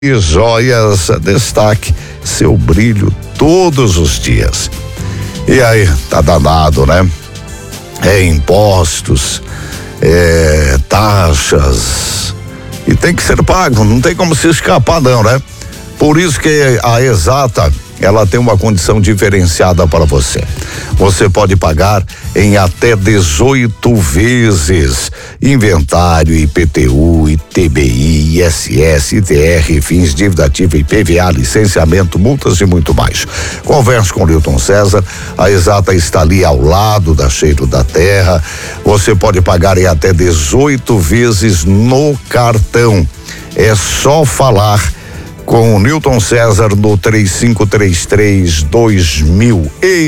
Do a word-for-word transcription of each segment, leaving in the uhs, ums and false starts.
E joias, destaque seu brilho todos os dias. E aí, tá danado, né? É impostos, é taxas, e tem que ser pago, não tem como se escapar não, né? Por isso que a Exata, ela tem uma condição diferenciada para você. Você pode pagar em até dezoito vezes. Inventário, I P T U, I T B I, I S S, I T R, fins, dívida ativa, I P V A, licenciamento, multas e muito mais. Converse com o Newton César. A Exata está ali ao lado da Cheiro da Terra. Você pode pagar em até dezoito vezes no cartão. É só falar com o Newton César no três cinco três três dois mil.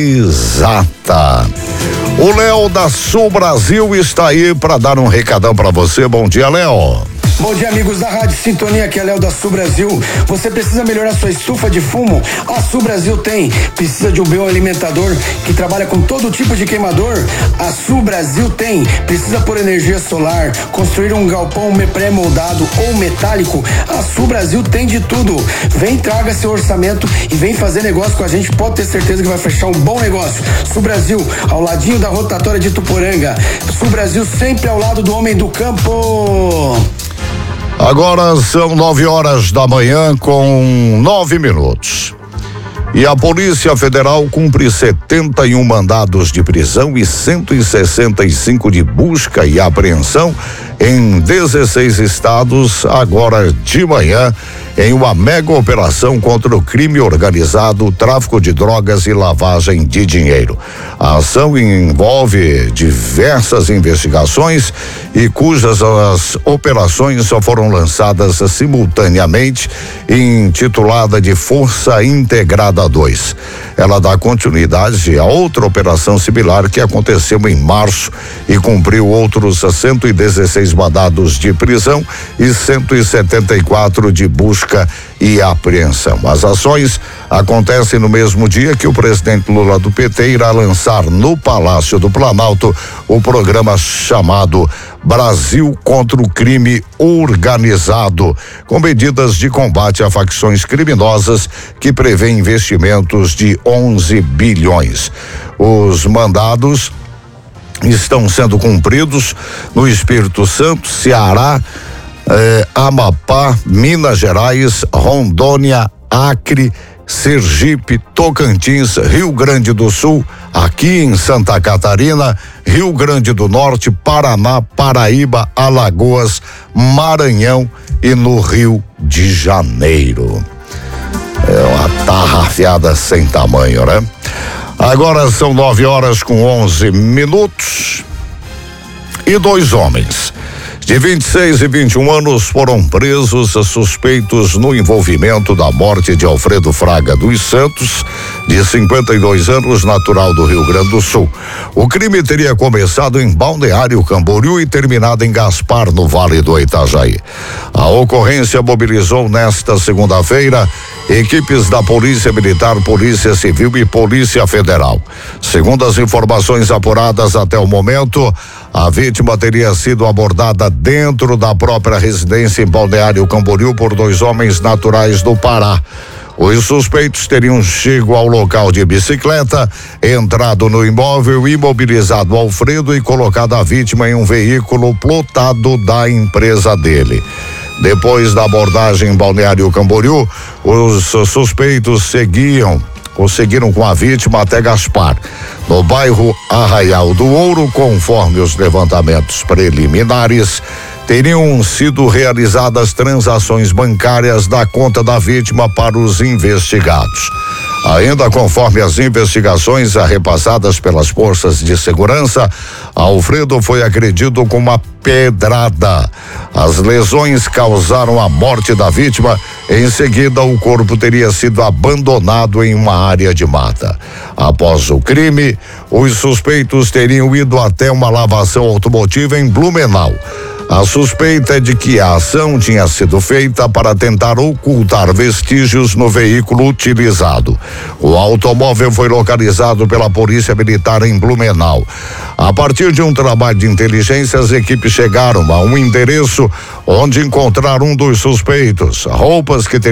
Exata. O Léo da Sul Brasil está aí para dar um recadão para você. Bom dia, Léo. Bom dia, amigos da Rádio Sintonia, aqui é Léo da Sul Brasil. Você precisa melhorar sua estufa de fumo? A Sul Brasil tem. Precisa de um bioalimentador que trabalha com todo tipo de queimador? A Sul Brasil tem. Precisa por energia solar, construir um galpão pré-moldado ou metálico? A Sul Brasil tem de tudo. Vem, traga seu orçamento e vem fazer negócio com a gente. Pode ter certeza que vai fechar um bom negócio. Sul Brasil, ao ladinho da rotatória de Tuporanga. Sul Brasil sempre ao lado do homem do campo. Agora são nove horas da manhã com nove minutos. E a Polícia Federal cumpre setenta e um mandados de prisão e cento e sessenta e cinco de busca e apreensão em dezesseis estados agora de manhã, em uma mega operação contra o crime organizado, tráfico de drogas e lavagem de dinheiro. A ação envolve diversas investigações e cujas as operações só foram lançadas simultaneamente, intitulada de Força Integrada dois. Ela dá continuidade a outra operação similar que aconteceu em março e cumpriu outros cento e dezesseis mandados de prisão e cento e setenta e quatro de busca e apreensão. As ações acontecem no mesmo dia que o presidente Lula do P T irá lançar no Palácio do Planalto o programa chamado Brasil contra o Crime Organizado, com medidas de combate a facções criminosas que prevê investimentos de onze bilhões. Os mandados estão sendo cumpridos no Espírito Santo, Ceará, eh, Amapá, Minas Gerais, Rondônia, Acre, Sergipe, Tocantins, Rio Grande do Sul, aqui em Santa Catarina, Rio Grande do Norte, Paraná, Paraíba, Alagoas, Maranhão e no Rio de Janeiro. É uma tarrafiada sem tamanho, né? Agora são nove horas com onze minutos e dois homens de vinte e seis e vinte e um anos foram presos suspeitos no envolvimento da morte de Alfredo Fraga dos Santos, de cinquenta e dois anos, natural do Rio Grande do Sul. O crime teria começado em Balneário Camboriú e terminado em Gaspar, no Vale do Itajaí. A ocorrência mobilizou nesta segunda-feira equipes da Polícia Militar, Polícia Civil e Polícia Federal. Segundo as informações apuradas até o momento, a vítima teria sido abordada dentro da própria residência em Balneário Camboriú por dois homens naturais do Pará. Os suspeitos teriam chegado ao local de bicicleta, entrado no imóvel, imobilizado Alfredo e colocado a vítima em um veículo plotado da empresa dele. Depois da abordagem em Balneário Camboriú, os suspeitos seguiam ou seguiram com a vítima até Gaspar, no bairro Arraial do Ouro. Conforme os levantamentos preliminares, teriam sido realizadas transações bancárias da conta da vítima para os investigados. Ainda conforme as investigações repassadas pelas forças de segurança, Alfredo foi agredido com uma pedrada. As lesões causaram a morte da vítima. Em seguida, o corpo teria sido abandonado em uma área de mata. Após o crime, os suspeitos teriam ido até uma lavação automotiva em Blumenau. A suspeita é de que a ação tinha sido feita para tentar ocultar vestígios no veículo utilizado. O automóvel foi localizado pela Polícia Militar em Blumenau. A partir de um trabalho de inteligência, as equipes chegaram a um endereço onde encontraram um dos suspeitos. Roupas que